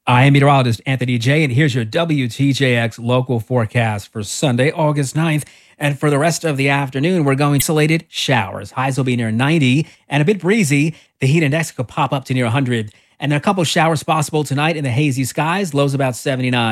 I am meteorologist Anthony J, and here's your WTJX local forecast for Sunday, August 9th. And for the rest of the afternoon, we're going isolated showers. Highs will be near 90 and a bit breezy. The heat index could pop up to near 100. And then a couple showers possible tonight in the hazy skies, lows about 79.